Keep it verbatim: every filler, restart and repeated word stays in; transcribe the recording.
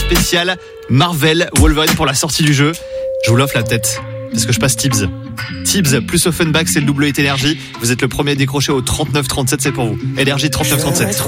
spécial Marvel Wolverine pour la sortie du jeu. Je vous l'offre la tête, parce que je passe Tibbs. Tibbs plus Offenbach, c'est le double hit énergie. Vous êtes le premier à décrocher au trente-neuf trente-sept, c'est pour vous. Énergie trente-neuf trente-sept.